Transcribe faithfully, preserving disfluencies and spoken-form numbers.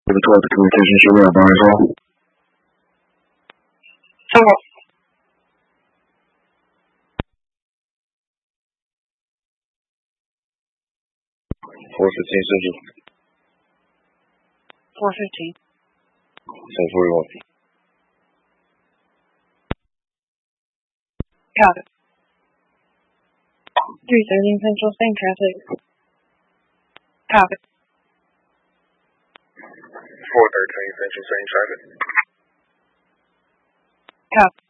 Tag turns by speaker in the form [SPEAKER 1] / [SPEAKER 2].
[SPEAKER 1] The twelve communication should be about as well.
[SPEAKER 2] So,
[SPEAKER 3] four fifteen Central.
[SPEAKER 2] four fifteen.
[SPEAKER 3] ten forty-one.
[SPEAKER 2] Got it. three thirteen Central, same traffic. Copy.
[SPEAKER 3] four thirteen Central, same traffic.
[SPEAKER 2] Copy.